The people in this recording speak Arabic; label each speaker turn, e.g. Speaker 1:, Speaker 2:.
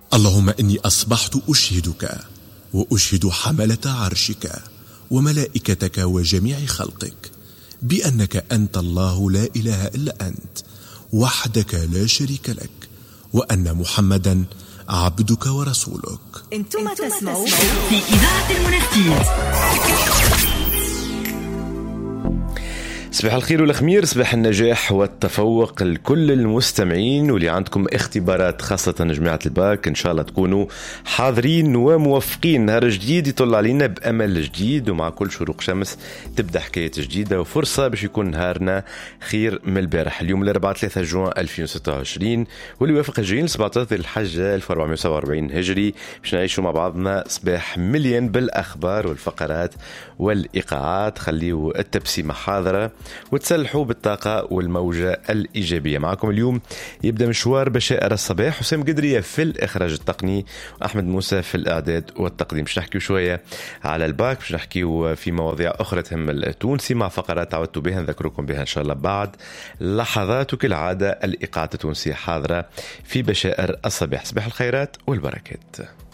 Speaker 1: اللهم إني أصبحت أشهدك وأشهد حملة عرشك وملائكتك وجميع خلقك بأنك أنت الله لا إله إلا أنت وحدك لا شريك لك، وأن محمدا عبدك ورسولك.
Speaker 2: انتم تسمعون في إذاعة المنافقين.
Speaker 3: صباح الخير والخمير، صباح النجاح والتفوق لكل المستمعين، واللي عندكم اختبارات خاصة جماعة الباك إن شاء الله تكونوا حاضرين وموفقين. نهار جديد يطل علينا بأمل جديد، ومع كل شروق شمس تبدأ حكاية جديدة وفرصة باش يكون نهارنا خير من البارح. اليوم الأربعاء 3 جوان 2026، واللي يوافق هجرين 17 الحجة 1447 هجري، باش نعيشوا مع بعضنا صباح مليان بالأخبار والفقرات والإيقاعات. خليوا التبسيمة حاضرة وتسلحوا بالطاقة والموجة الإيجابية. معكم اليوم يبدأ مشوار بشائر الصباح، حسام قدرية في الإخراج التقني وأحمد موسى في الإعداد والتقديم. باش نحكيو شوية على الباك، باش نحكيو في مواضيع أخرى تهم التونسي مع فقرات تعودتوا بها نذكركم بها إن شاء الله بعد لحظات. وكالعادة الإيقاعات التونسية حاضرة في بشائر الصباح. صباح الخيرات والبركات.